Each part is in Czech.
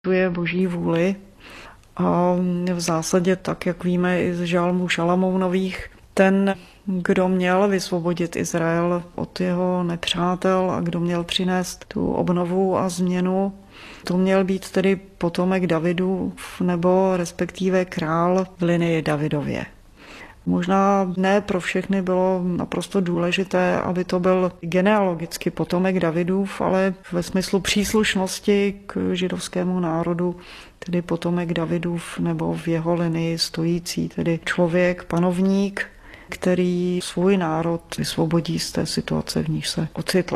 tu je boží vůli. A v zásadě tak, jak víme i z žalmů Šalamounových, ten, kdo měl vysvobodit Izrael od jeho nepřátel a kdo měl přinést tu obnovu a změnu, to měl být tedy potomek Davidův nebo respektive král v linii Davidově. Možná ne pro všechny bylo naprosto důležité, aby to byl genealogicky potomek Davidův, ale ve smyslu příslušnosti k židovskému národu, tedy potomek Davidův nebo v jeho linii stojící, tedy člověk, panovník, který svůj národ vysvobodí z té situace, v níž se ocitl.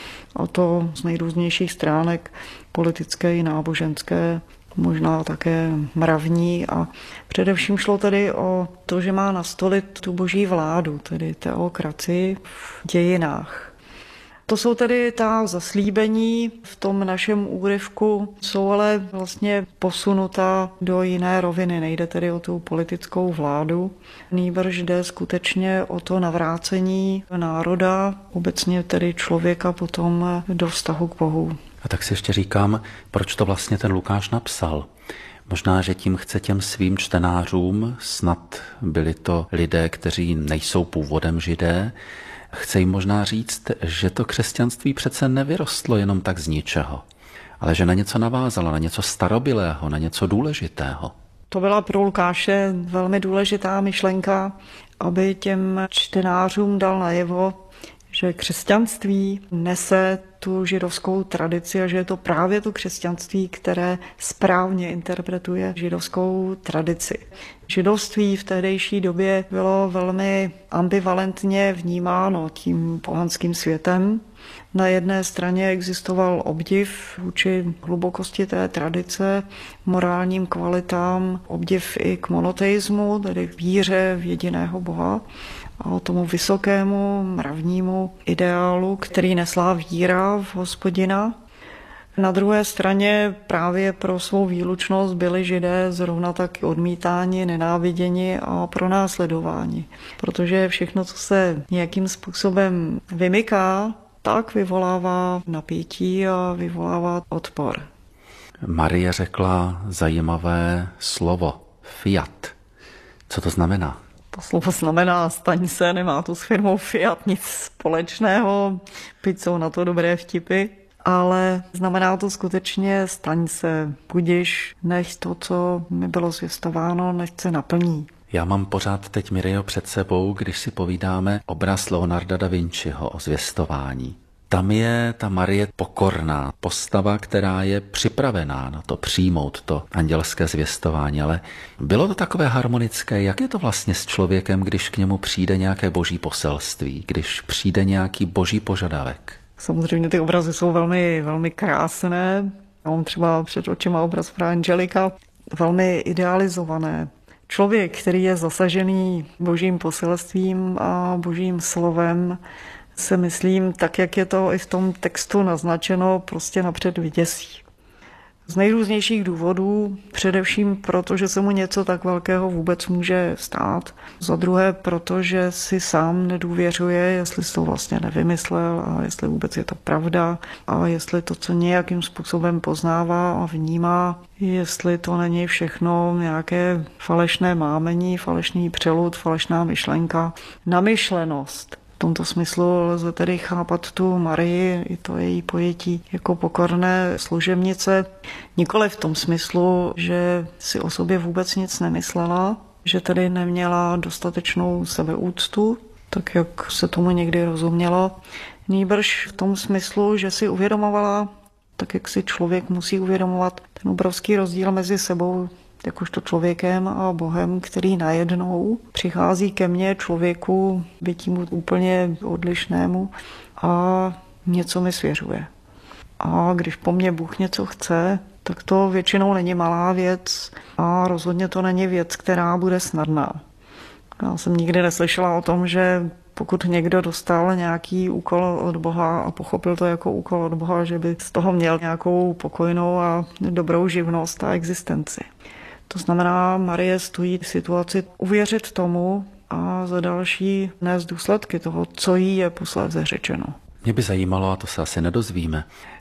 A to z nejrůznějších stránek politické i náboženské, možná také mravní, a především šlo tedy o to, že má nastolit tu boží vládu, tedy teokracii v dějinách. To jsou tedy ta zaslíbení v tom našem úryvku, jsou ale vlastně posunuta do jiné roviny. Nejde tedy o tu politickou vládu, nýbrž jde skutečně o to navrácení národa, obecně tedy člověka potom do vztahu k Bohu. A tak si ještě říkám, proč to vlastně ten Lukáš napsal. Možná, že tím chce těm svým čtenářům, snad byli to lidé, kteří nejsou původem Židé, chce jim možná říct, že to křesťanství přece nevyrostlo jenom tak z ničeho, ale že na něco navázalo, na něco starobylého, na něco důležitého. To byla pro Lukáše velmi důležitá myšlenka, aby těm čtenářům dal najevo, že křesťanství nese tu židovskou tradici a že je to právě to křesťanství, které správně interpretuje židovskou tradici. Židovství v tehdejší době bylo velmi ambivalentně vnímáno tím pohanským světem. Na jedné straně existoval obdiv vůči hlubokosti té tradice, morálním kvalitám, obdiv i k monoteismu, tedy víře v jediného Boha, a tomu vysokému mravnímu ideálu, který nesla víra v Hospodina. Na druhé straně právě pro svou výlučnost byli Židé zrovna tak odmítáni, nenáviděni a pronásledováni. Protože všechno, co se nějakým způsobem vymyká, tak vyvolává napětí a vyvolává odpor. Marie řekla zajímavé slovo Fiat. Co to znamená? To slovo znamená staň se, nemá to s firmou Fiat nic společného, byť jsou na to dobré vtipy, ale znamená to skutečně staň se, budiš, nech to, co mi bylo zvěstováno, nech se naplní. Já mám pořád teď, Mirejo, před sebou, když si povídáme obraz Leonarda da Vinciho o zvěstování. Tam je ta Marie pokorná, postava, která je připravená na to přijmout to andělské zvěstování, ale bylo to takové harmonické, jak je to vlastně s člověkem, když k němu přijde nějaké boží poselství, když přijde nějaký boží požadavek? Samozřejmě ty obrazy jsou velmi, velmi krásné. Mám třeba před očima obraz fra Angelika, velmi idealizované. Člověk, který je zasažený božím poselstvím a božím slovem, se myslím, tak jak je to i v tom textu naznačeno, prostě napřed vyděsí. Z nejrůznějších důvodů, především proto, že se mu něco tak velkého vůbec může stát. Za druhé, protože si sám nedůvěřuje, jestli si to vlastně nevymyslel a jestli vůbec je to pravda a jestli to, co nějakým způsobem poznává a vnímá, jestli to není všechno nějaké falešné mámení, falešný přelud, falešná myšlenka, namyšlenost. V tomto smyslu lze tedy chápat tu Marii, i to její pojetí jako pokorné služebnice, nikoli v tom smyslu, že si o sobě vůbec nic nemyslela, že tedy neměla dostatečnou sebeúctu, tak jak se tomu někdy rozumělo, nýbrž v tom smyslu, že si uvědomovala, tak jak si člověk musí uvědomovat, ten obrovský rozdíl mezi sebou, jakožto člověkem a Bohem, který najednou přichází ke mně, člověku, bytímu úplně odlišnému, a něco mi svěřuje. A když po mně Bůh něco chce, tak to většinou není malá věc a rozhodně to není věc, která bude snadná. Já jsem nikdy neslyšela o tom, že pokud někdo dostal nějaký úkol od Boha a pochopil to jako úkol od Boha, že by z toho měl nějakou pokojnou a dobrou živnost a existenci. To znamená, Marie stojí v situaci uvěřit tomu a za další nést důsledky toho, co jí je posléze řečeno. Mě by zajímalo, a to se asi nedozvíme,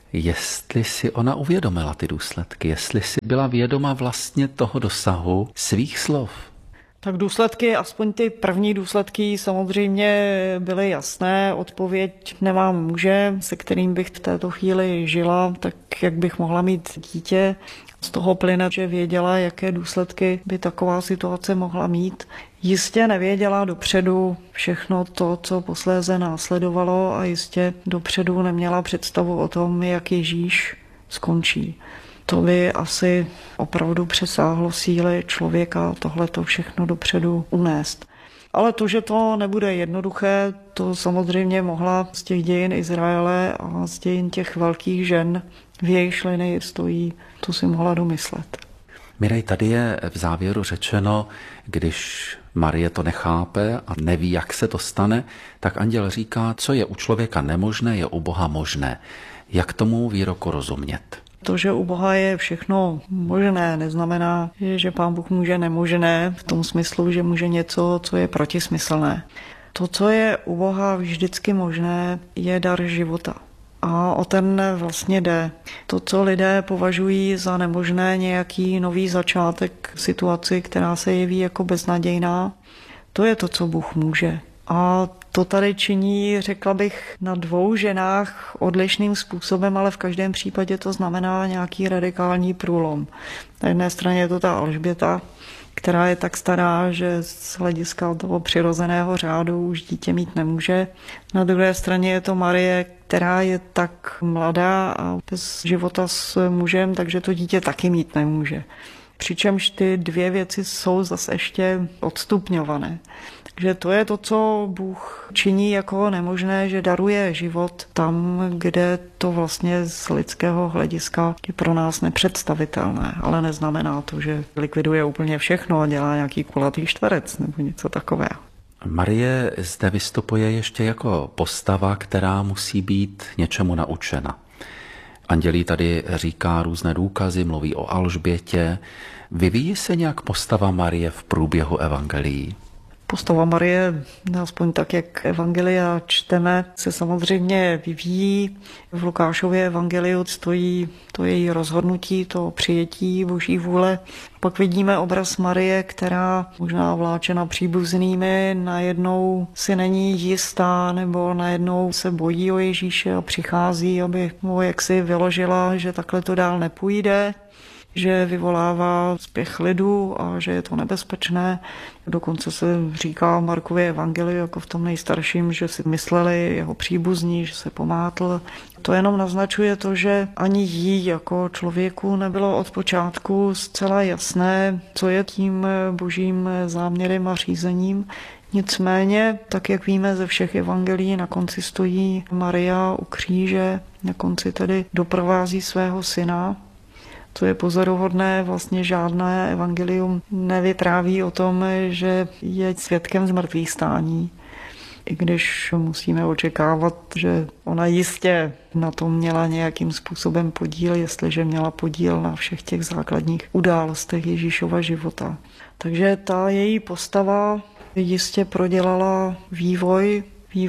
jestli si ona uvědomila ty důsledky, jestli si byla vědoma vlastně toho dosahu svých slov. Tak důsledky, aspoň ty první důsledky samozřejmě byly jasné. Odpověď: nemám muže, se kterým bych v této chvíli žila, tak jak bych mohla mít dítě. Z toho plyne, že věděla, jaké důsledky by taková situace mohla mít. Jistě nevěděla dopředu všechno to, co posléze následovalo, a jistě dopředu neměla představu o tom, jak Ježíš skončí. To by asi opravdu přesáhlo síly člověka tohleto všechno dopředu unést. Ale to, že to nebude jednoduché, to samozřejmě mohla z těch dějin Izraele a z dějin těch velkých žen, v jejich linii stojí, to si mohla domyslet. Mirej, tady je v závěru řečeno, když Marie to nechápe a neví, jak se to stane, tak anděl říká, co je u člověka nemožné, je u Boha možné. Jak tomu výroku rozumět? To, že u Boha je všechno možné, neznamená, že Pán Bůh může nemožné v tom smyslu, že může něco, co je protismyslné. To, co je u Boha vždycky možné, je dar života. A o ten vlastně jde. To, co lidé považují za nemožné, nějaký nový začátek situaci, která se jeví jako beznadějná, to je to, co Bůh může. A to tady činí, řekla bych, na dvou ženách odlišným způsobem, ale v každém případě to znamená nějaký radikální průlom. Na jedné straně je to ta Alžběta, která je tak stará, že z hlediska toho přirozeného řádu už dítě mít nemůže. Na druhé straně je to Marie, která je tak mladá a bez života s mužem, takže to dítě taky mít nemůže. Přičemž ty dvě věci jsou zase ještě odstupňované. Takže to je to, co Bůh činí jako nemožné, že daruje život tam, kde to vlastně z lidského hlediska je pro nás nepředstavitelné. Ale neznamená to, že likviduje úplně všechno a dělá nějaký kulatý čtverec nebo něco takového. Marie zde vystupuje ještě jako postava, která musí být něčemu naučena. Andělí tady říká různé důkazy, mluví o Alžbětě. Vyvíjí se nějak postava Marie v průběhu evangelií? Postava Marie, aspoň tak, jak evangelia čteme, se samozřejmě vyvíjí. V Lukášově evangeliu stojí to její rozhodnutí, to přijetí Boží vůle. Pak vidíme obraz Marie, která možná vláčena příbuznými, najednou si není jistá nebo najednou se bojí o Ježíše a přichází, aby mu jaksi vyložila, že takhle to dál nepůjde, že vyvolává spěch lidu a že je to nebezpečné. Dokonce se říká Markově evangeliu jako v tom nejstarším, že si mysleli jeho příbuzní, že se pomátl. To jenom naznačuje to, že ani jí jako člověku nebylo od počátku zcela jasné, co je tím božím záměrem a řízením. Nicméně, tak jak víme ze všech evangelií, na konci stojí Maria u kříže, na konci tedy doprovází svého syna. Co je pozoruhodné, vlastně žádné evangelium nevypráví o tom, že je svědkem zmrtvýchvstání. I když musíme očekávat, že ona jistě na tom měla nějakým způsobem podíl, jestliže měla podíl na všech těch základních událostech Ježíšova života. Takže ta její postava jistě prodělala vývoj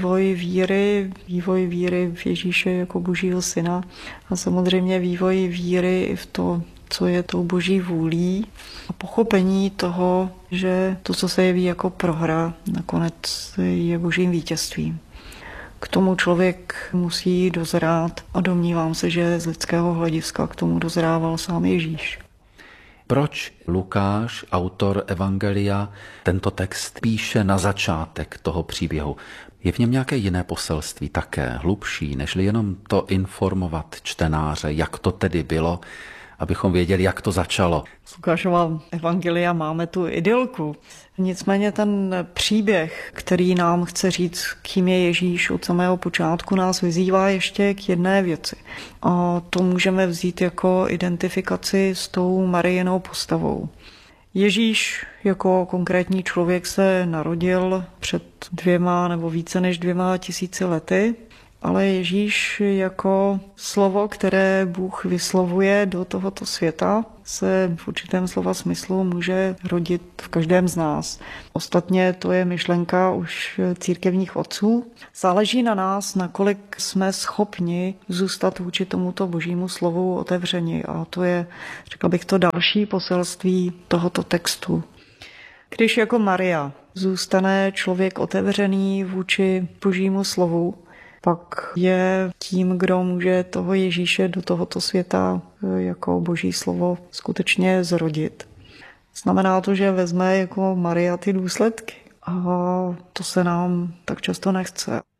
víry v Ježíše jako Božího syna a samozřejmě vývoj víry i v to, co je tou Boží vůlí a pochopení toho, že to, co se jeví jako prohra, nakonec je Božím vítězstvím. K tomu člověk musí dozrát a domnívám se, že z lidského hlediska k tomu dozrával sám Ježíš. Proč Lukáš, autor evangelia, tento text píše na začátek toho příběhu? Je v něm nějaké jiné poselství, také hlubší, nežli jenom to informovat čtenáře, jak to tedy bylo, abychom věděli, jak to začalo? Z Lukášova evangelia máme tu idylku. Nicméně ten příběh, který nám chce říct, kým je Ježíš od samého počátku, nás vyzývá ještě k jedné věci. A to můžeme vzít jako identifikaci s tou Mariinou postavou. Ježíš jako konkrétní člověk se narodil před 2 nebo více než 2 000 lety ale Ježíš jako slovo, které Bůh vyslovuje do tohoto světa, se v určitém slova smyslu může rodit v každém z nás. Ostatně to je myšlenka už církevních otců. Záleží na nás, nakolik jsme schopni zůstat vůči tomuto božímu slovu otevřeni. A to je, řekla bych, to další poselství tohoto textu. Když jako Maria zůstane člověk otevřený vůči božímu slovu, pak je tím, kdo může toho Ježíše do tohoto světa jako boží slovo skutečně zrodit. Znamená to, že vezme jako Maria ty důsledky. A to se nám tak často nechce.